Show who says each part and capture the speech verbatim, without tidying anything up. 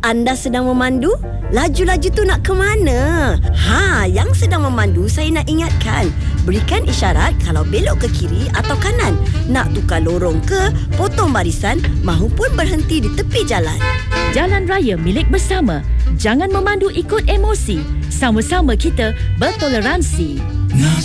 Speaker 1: anda sedang memandu? Laju-laju tu nak ke mana? Ha, yang sedang memandu saya nak ingatkan. Berikan isyarat kalau belok ke kiri atau kanan. Nak tukar lorong ke, potong barisan mahupun berhenti di tepi jalan.
Speaker 2: Jalan raya milik bersama. Jangan memandu ikut emosi. Sama-sama kita bertoleransi.